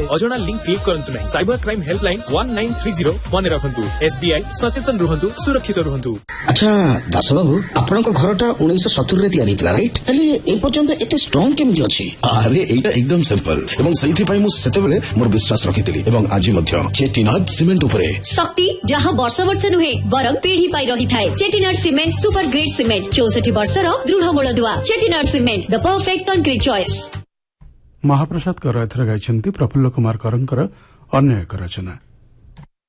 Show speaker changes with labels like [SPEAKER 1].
[SPEAKER 1] अजଣା link click करंतु नहीं। Cyber crime helpline 1930 मन रखंतु। SBI सचेतन रुहंतु, सुरक्षित रुहंतु।
[SPEAKER 2] अच्छा दास बाबू आपनक घरटा 1970 रे तयारी थिला राइट हेले ए पर्यंत एते स्ट्रांग केमि अछि?
[SPEAKER 3] अरे एटा एकदम सिंपल एवं सहीथि पई मु सेतेबेले मोर विश्वास रखितिली एवं आज मध्य चेटिनाड सीमेंट उपरे
[SPEAKER 4] शक्ति जहां वर्ष वर्ष नुहे बरं पीढ़ी पाई रही थाए। Chettinad cement super great cement 64 वर्षर दृढ़ मूलदुआ। Chettinad cement the perfect concrete choice.
[SPEAKER 5] महाप्रसाद कर एथर गाइछन्ति प्रफुल्ल कुमार करंकर अन्य एक रचना।